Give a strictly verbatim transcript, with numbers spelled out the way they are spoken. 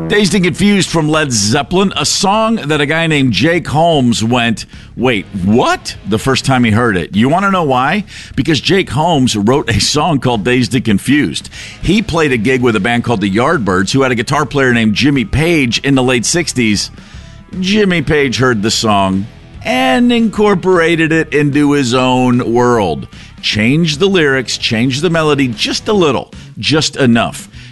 Dazed and Confused from Led Zeppelin, a song that a guy named Jake Holmes went, wait, what? The first time he heard it. You want to know why? Because Jake Holmes wrote a song called Dazed and Confused. He played a gig with a band called the Yardbirds, who had a guitar player named Jimmy Page in the late sixties. Jimmy Page heard the song and incorporated it into his own world. Changed the lyrics, changed the melody just a little, just enough.